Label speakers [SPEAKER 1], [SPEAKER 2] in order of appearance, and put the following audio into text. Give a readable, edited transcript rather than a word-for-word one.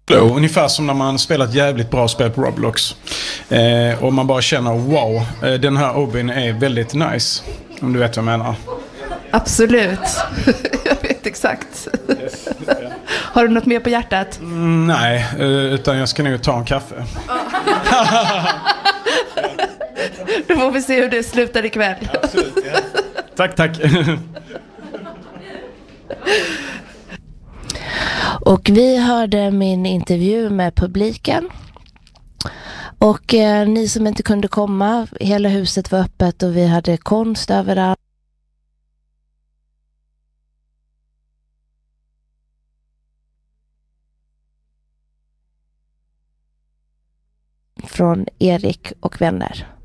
[SPEAKER 1] Ungefär som när man spelar ett jävligt bra spel på Roblox. Och man bara känner, wow, den här obbyn är väldigt nice. Om du vet vad jag menar.
[SPEAKER 2] Absolut. Jag vet exakt. Har du något mer på hjärtat?
[SPEAKER 1] Nej, utan jag ska nog ta en kaffe.
[SPEAKER 2] Då får vi se hur det slutar ikväll.
[SPEAKER 1] Absolut, ja. Tack.
[SPEAKER 3] Och vi hörde min intervju med publiken. Och ni som inte kunde komma, hela huset var öppet och vi hade konst överallt. Från Erik och vänner.